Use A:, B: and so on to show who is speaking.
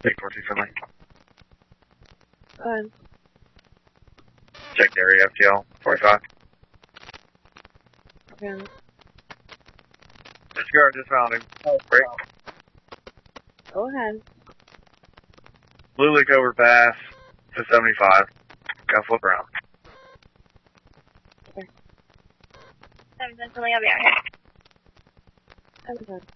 A: Take 42 Finley.
B: Go ahead.
A: Check the area, FTL 45.
B: Okay.
A: Discard, just found him. Oh, great.
B: Go ahead.
A: Blue Leak overpass to 75. Gotta flip around.
B: Okay.
C: 7 Finley, I'll be out here.
B: Okay.